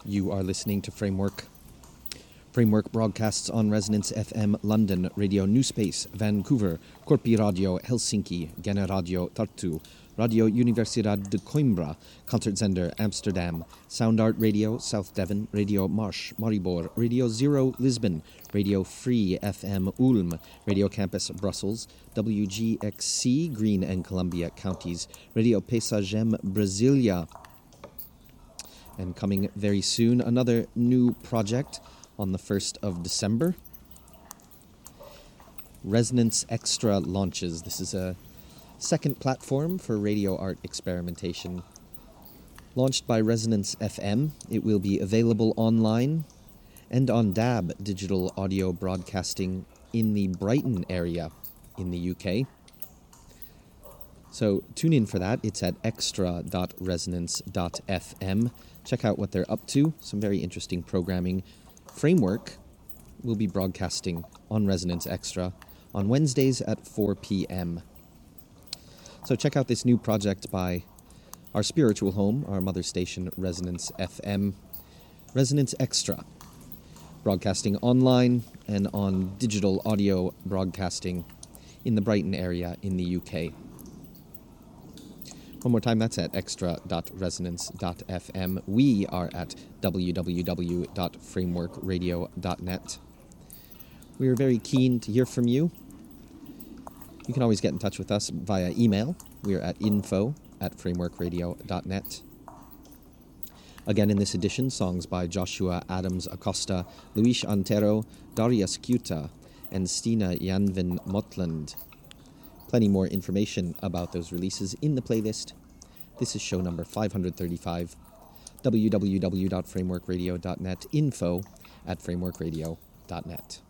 You are listening to Framework. Framework broadcasts on Resonance FM London, Radio New Space, Vancouver, Korpi Radio Helsinki, Gene Radio Tartu, Radio Universidad de Coimbra, Concertzender Amsterdam, Sound Art Radio South Devon, Radio Marsh Maribor, Radio Zero Lisbon, Radio Free FM Ulm, Radio Campus Brussels, WGXC Green and Columbia Counties, Radio Paysagem Brasilia. And coming very soon, another new project on the 1st of December. Resonance Extra launches. This is a second platform for radio art experimentation. Launched by Resonance FM, it will be available online and on DAB, digital audio broadcasting, in the Brighton area in the UK. So tune in for that. It's at extra.resonance.fm. Check out what they're up to. Some very interesting programming. Framework will be broadcasting on Resonance Extra on Wednesdays at 4 p.m. So check out this new project by our spiritual home, our mother station, Resonance FM. Resonance Extra, broadcasting online and on digital audio broadcasting in the Brighton area in the UK. One more time, that's at extra.resonance.fm. We are at www.frameworkradio.net. We are very keen to hear from you. You can always get in touch with us via email. We are at info@frameworkradio.net. Again, in this edition, songs by Joshua Adams Acosta, Luis Antero, Darius Cuta, and Stina Janvin Motland. Plenty more information about those releases in the playlist. This is show number 535, www.frameworkradio.net, info@frameworkradio.net.